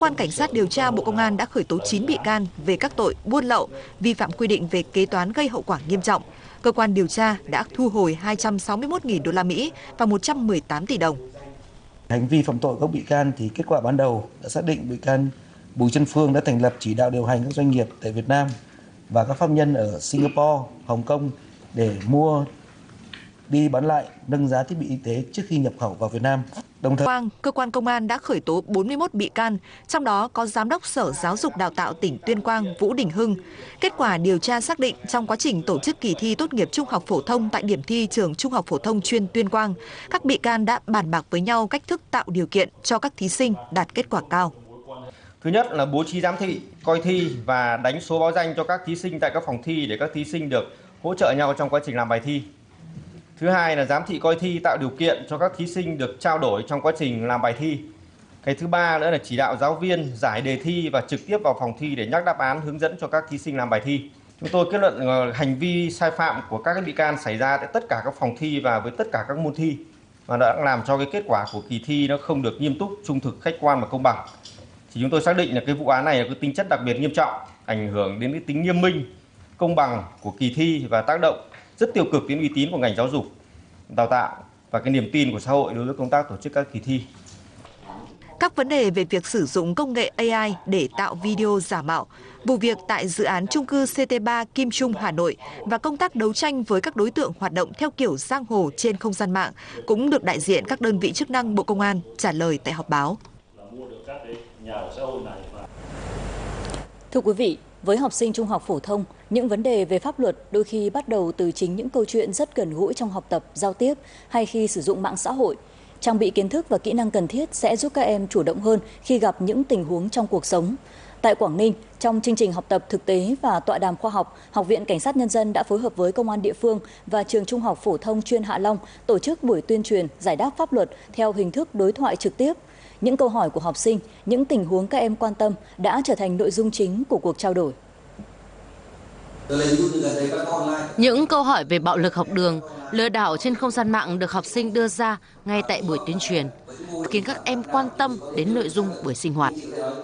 Cơ quan Cảnh sát điều tra Bộ Công an đã khởi tố 9 bị can về các tội buôn lậu, vi phạm quy định về kế toán gây hậu quả nghiêm trọng. Cơ quan điều tra đã thu hồi 261.000 đô la Mỹ và 118 tỷ đồng. Hành vi phạm tội của các bị can thì kết quả ban đầu đã xác định bị can Bùi Trân Phương đã thành lập chỉ đạo điều hành các doanh nghiệp tại Việt Nam và các pháp nhân ở Singapore, Hồng Kông để mua đi bán lại, nâng giá thiết bị y tế trước khi nhập khẩu vào Việt Nam. Đồng thời, cơ quan công an đã khởi tố 41 bị can, trong đó có Giám đốc Sở Giáo dục Đào tạo tỉnh Tuyên Quang Vũ Đình Hưng. Kết quả điều tra xác định trong quá trình tổ chức kỳ thi tốt nghiệp trung học phổ thông tại điểm thi trường Trung học phổ thông chuyên Tuyên Quang, các bị can đã bàn bạc với nhau cách thức tạo điều kiện cho các thí sinh đạt kết quả cao. Thứ nhất là bố trí giám thị, coi thi và đánh số báo danh cho các thí sinh tại các phòng thi để các thí sinh được hỗ trợ nhau trong quá trình làm bài thi. Thứ hai là giám thị coi thi tạo điều kiện cho các thí sinh được trao đổi trong quá trình làm bài thi. Cái thứ ba nữa là chỉ đạo giáo viên giải đề thi và trực tiếp vào phòng thi để nhắc đáp án, hướng dẫn cho các thí sinh làm bài thi. Chúng tôi kết luận hành vi sai phạm của các bị can xảy ra tại tất cả các phòng thi và với tất cả các môn thi và đã làm cho cái kết quả của kỳ thi nó không được nghiêm túc, trung thực, khách quan và công bằng. Thì chúng tôi xác định là cái vụ án này là cái tính chất đặc biệt nghiêm trọng, ảnh hưởng đến cái tính nghiêm minh, công bằng của kỳ thi và tác động rất tiêu cực đến uy tín của ngành giáo dục, đào tạo và cái niềm tin của xã hội đối với công tác tổ chức các kỳ thi. Các vấn đề về việc sử dụng công nghệ AI để tạo video giả mạo, vụ việc tại dự án chung cư CT3 Kim Trung, Hà Nội và công tác đấu tranh với các đối tượng hoạt động theo kiểu giang hồ trên không gian mạng cũng được đại diện các đơn vị chức năng Bộ Công an trả lời tại họp báo. Thưa quý vị, với học sinh trung học phổ thông, những vấn đề về pháp luật đôi khi bắt đầu từ chính những câu chuyện rất gần gũi trong học tập, giao tiếp hay khi sử dụng mạng xã hội. Trang bị kiến thức và kỹ năng cần thiết sẽ giúp các em chủ động hơn khi gặp những tình huống trong cuộc sống. Tại Quảng Ninh, trong chương trình học tập thực tế và tọa đàm khoa học, Học viện Cảnh sát Nhân dân đã phối hợp với Công an địa phương và Trường Trung học phổ thông chuyên Hạ Long tổ chức buổi tuyên truyền giải đáp pháp luật theo hình thức đối thoại trực tiếp. Những câu hỏi của học sinh, những tình huống các em quan tâm đã trở thành nội dung chính của cuộc trao đổi. Những câu hỏi về bạo lực học đường, lừa đảo trên không gian mạng được học sinh đưa ra ngay tại buổi tuyên truyền, khiến các em quan tâm đến nội dung buổi sinh hoạt.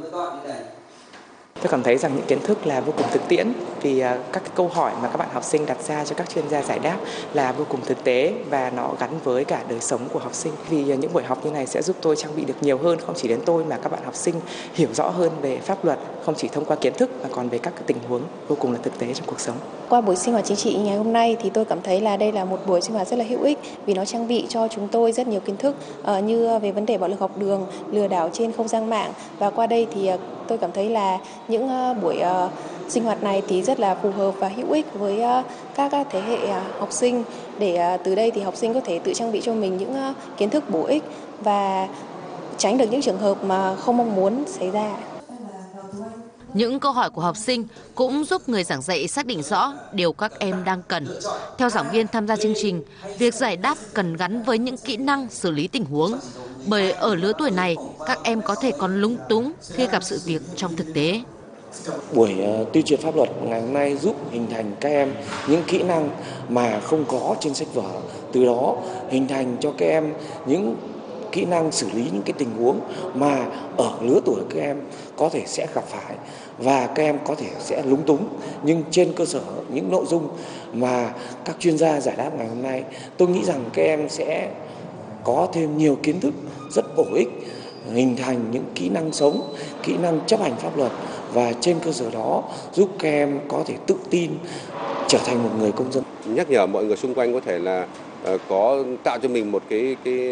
Tôi cảm thấy rằng những kiến thức là vô cùng thực tiễn vì các câu hỏi mà các bạn học sinh đặt ra cho các chuyên gia giải đáp là vô cùng thực tế và nó gắn với cả đời sống của học sinh. Vì những buổi học như này sẽ giúp tôi trang bị được nhiều hơn, không chỉ đến tôi mà các bạn học sinh hiểu rõ hơn về pháp luật, không chỉ thông qua kiến thức mà còn về các tình huống vô cùng là thực tế trong cuộc sống. Qua buổi sinh hoạt chính trị ngày hôm nay thì tôi cảm thấy là đây là một buổi sinh hoạt rất là hữu ích vì nó trang bị cho chúng tôi rất nhiều kiến thức như về vấn đề bạo lực học đường, lừa đảo trên không gian mạng, và qua đây thì tôi cảm thấy là những buổi sinh hoạt này thì rất là phù hợp và hữu ích với các thế hệ học sinh để từ đây thì học sinh có thể tự trang bị cho mình những kiến thức bổ ích và tránh được những trường hợp mà không mong muốn xảy ra. Những câu hỏi của học sinh cũng giúp người giảng dạy xác định rõ điều các em đang cần. Theo giảng viên tham gia chương trình, việc giải đáp cần gắn với những kỹ năng xử lý tình huống. Bởi ở lứa tuổi này, các em có thể còn lúng túng khi gặp sự việc trong thực tế. Buổi tuyên truyền pháp luật ngày hôm nay giúp hình thành các em những kỹ năng mà không có trên sách vở. Từ đó hình thành cho các em những kỹ năng xử lý những cái tình huống mà ở lứa tuổi các em có thể sẽ gặp phải và các em có thể sẽ lúng túng, nhưng trên cơ sở những nội dung mà các chuyên gia giải đáp ngày hôm nay, tôi nghĩ rằng các em sẽ có thêm nhiều kiến thức rất bổ ích, hình thành những kỹ năng sống, kỹ năng chấp hành pháp luật và trên cơ sở đó giúp các em có thể tự tin trở thành một người công dân. Nhắc nhở mọi người xung quanh có thể là có tạo cho mình một cái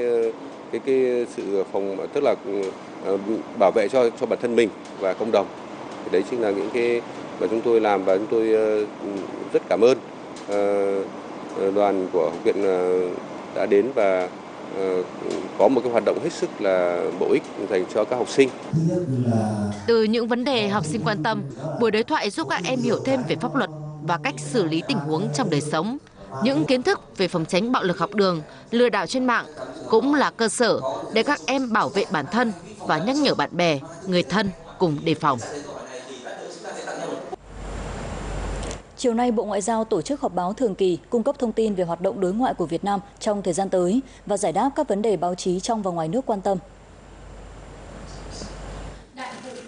sự phòng, tức là bảo vệ cho bản thân mình và cộng đồng. Đấy chính là những cái mà chúng tôi làm và chúng tôi rất cảm ơn đoàn của học viện đã đến và có một cái hoạt động hết sức là bổ ích dành cho các học sinh. Từ những vấn đề học sinh quan tâm, buổi đối thoại giúp các em hiểu thêm về pháp luật và cách xử lý tình huống trong đời sống. Những kiến thức về phòng tránh bạo lực học đường, lừa đảo trên mạng cũng là cơ sở để các em bảo vệ bản thân và nhắc nhở bạn bè, người thân cùng đề phòng. Chiều nay, Bộ Ngoại giao tổ chức họp báo thường kỳ cung cấp thông tin về hoạt động đối ngoại của Việt Nam trong thời gian tới và giải đáp các vấn đề báo chí trong và ngoài nước quan tâm.